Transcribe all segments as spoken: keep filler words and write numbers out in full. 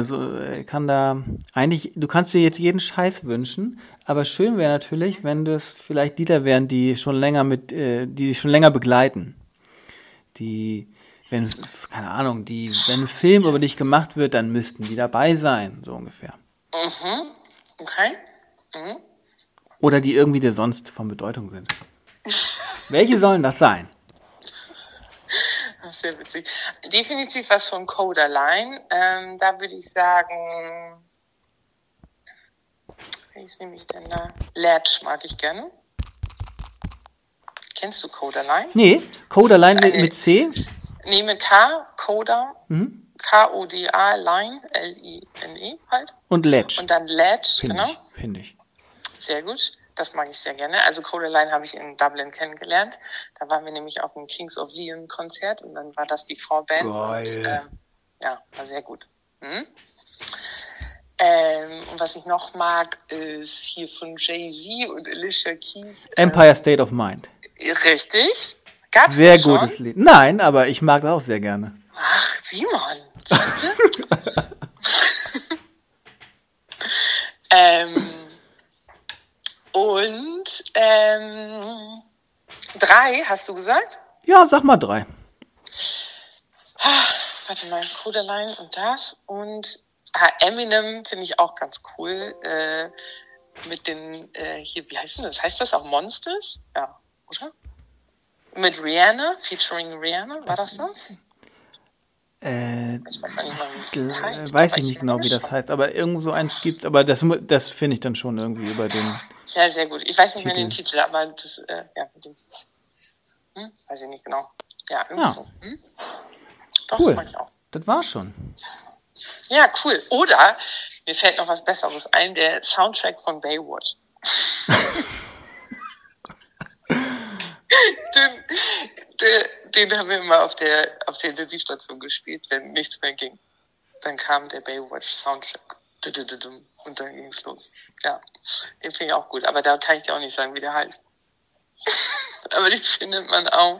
Also äh, kann da eigentlich, du kannst dir jetzt jeden Scheiß wünschen, aber schön wäre natürlich, wenn das vielleicht Lieder wären, die schon länger mit, äh, die dich schon länger begleiten. Die, wenn, keine Ahnung, die, wenn ein Film über dich gemacht wird, dann müssten die dabei sein, so ungefähr. Mhm. Okay. Mhm. Oder die irgendwie dir sonst von Bedeutung sind. Welche sollen das sein? Das ist sehr witzig. Definitiv was von Codaline. Ähm, da würde ich sagen, welches nehme ich denn da? Latch mag ich gerne. Kennst du Codaline? Nee, Codaline mit, Eine- mit C. Nee, mit K, Coda, Mhm. K O D A, Line, L I N E halt. Und Ledge. Und dann Latch, Finde genau. ich, finde ich. Sehr gut. Das mag ich sehr gerne. Also Codaline habe ich in Dublin kennengelernt. Da waren wir nämlich auf dem Kings of Leon Konzert und dann war das die Vorband. Geil. Und, ähm, ja, war sehr gut. Mhm. Ähm, und was ich noch mag, ist hier von Jay-Z und Alicia Keys. Ähm, Empire State of Mind. richtig. Gab's Sehr das schon? gutes Lied. Nein, aber ich mag das auch sehr gerne. Ach, Simon. Siehst du? ähm, und ähm, drei, hast du gesagt? Ja, sag mal drei. Warte mal, Codaline und das. Und ah, Eminem finde ich auch ganz cool. Äh, mit den, äh, hier, wie heißt denn das? Heißt das auch Monsters? Ja, oder? Mit Rihanna, featuring Rihanna, war das das? Äh, Ich weiß nicht mal, wie äh, das heißt. weiß aber ich nicht genau, meine wie das schon. heißt, aber irgendwo so eins gibt's, aber das, mu- das finde ich dann schon irgendwie über den. Ja, sehr gut. Ich weiß nicht mehr den Titel. Titel, aber das, äh, ja, mit dem, hm, weiß ich nicht genau. Ja, irgendwie Ja. so. Hm? Doch, Cool. das mag ich auch. Das war's schon. Ja, cool. Oder, mir fällt noch was Besseres ein, der Soundtrack von Baywatch. den, den, den haben wir immer auf der, auf der Intensivstation gespielt, wenn nichts mehr ging. Dann kam der Baywatch-Soundtrack. Und dann ging's los. Ja, den finde ich auch gut. Aber da kann ich dir auch nicht sagen, wie der heißt. Aber den findet man auch.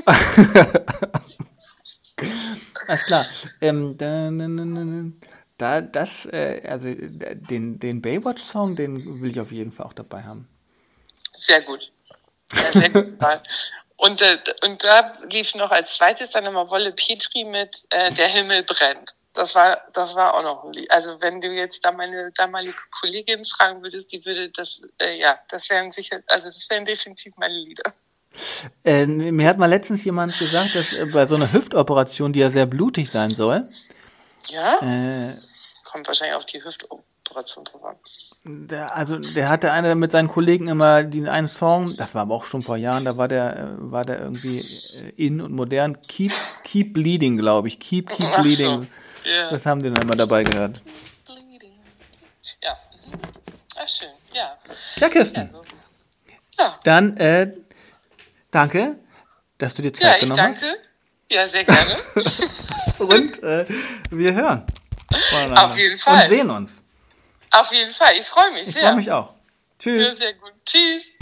Alles klar. Ähm, da, da, da, da, das, äh, also äh, den, den Baywatch-Song, den will ich auf jeden Fall auch dabei haben. Sehr gut. Ja, sehr gut. Und, äh, und da lief noch als zweites dann immer Wolle Petri mit äh, Der Himmel brennt. Das war, das war auch noch ein Lied. Also wenn du jetzt da meine damalige Kollegin fragen würdest, die würde das, äh, ja, das wären sicher, also das wären definitiv meine Lieder. Äh, mir hat mal letztens jemand gesagt, dass äh, bei so einer Hüftoperation, die ja sehr blutig sein soll, Ja? äh, Kommt wahrscheinlich auf die Hüftoperation drauf an. der, also der hatte einer mit seinen Kollegen immer den einen Song, das war aber auch schon vor Jahren, da war der, äh, war der irgendwie äh, in und modern, Keep, Keep Bleeding, glaube ich, Keep, Keep Ach so. Bleeding. Ja. Das haben die dann immer dabei gehört. Ja. Mhm. Ach, schön. Ja. Ja, Kirsten, So. Ja. dann äh, danke, dass du dir Zeit Ja, ich genommen danke. Ja, sehr gerne. hast. Und äh, wir hören voneinander. Auf jeden Fall. Und sehen uns. Auf jeden Fall. Ich freue mich Ich sehr. freue mich auch. Ja, Tschüss. sehr gut. Tschüss.